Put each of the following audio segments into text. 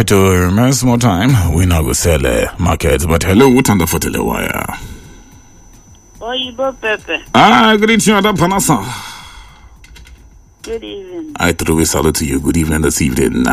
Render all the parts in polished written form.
right, remains more time. We now go sell markets. But hello, what on the for telewire? Oyibo Pepe. Good evening, Madam Panasa. Good evening. I throw a salute to you. Good evening this evening.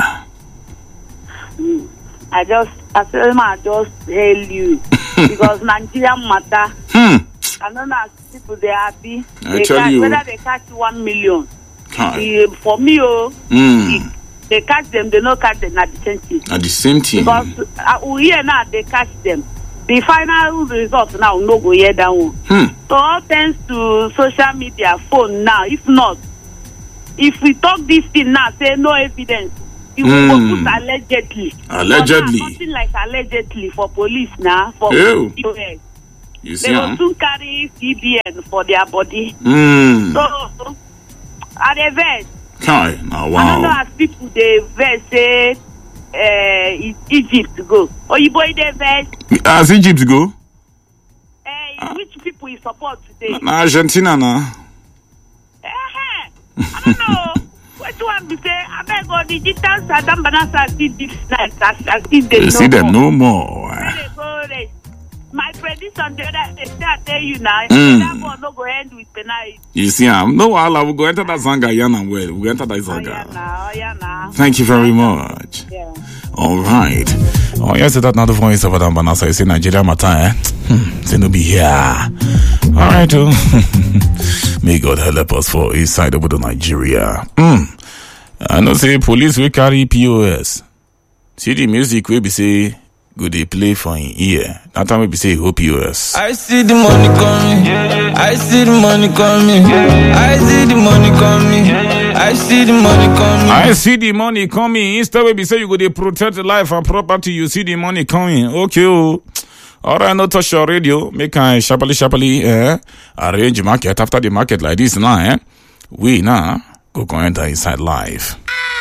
I just hail you because Nigeria matter. I don't know as people they happy. I tell you, whether they catch 1 million. For me, they catch them, they don't catch them at the same thing. At the same thing. Because here now they catch them. The final result now no go here down. So all thanks to social media, phone now. If not, if we talk this thing now, say no evidence. You will put allegedly. Allegedly. Something like allegedly for police now. For POS. You see, they will soon carry CBN for their body. So, at the verse, wow. I don't know as people they verse say Egypt go. Or you boy they verse. As Egypt go? Which people you support today? Argentina now. I don't know. Which one be say? I beg God, digital Saddam Banasa see this night. You see them no more. My prediction the other day, I tell you now, that one no go end with penalty. You see, no, I will go enter that Zanga Yana well. We'll enter that Zanga. Thank you very much. Yeah. All right. Oh, yes, that's not the voice of Adam Banasa. You say Nigeria matter, Say no be here. All right, may God help us for his side over to Nigeria. I know say police will carry POS. See the music we be say go they play for in ear. That time we be say go POS. I see the money coming. I see the money coming. I see the money coming. I see the money coming. I see the money coming. Instead we be say you go they protect life and property. You see the money coming. Okay. Alright, no touch your radio. Make a sharply arrange market after the market like this now. We now go enter inside live.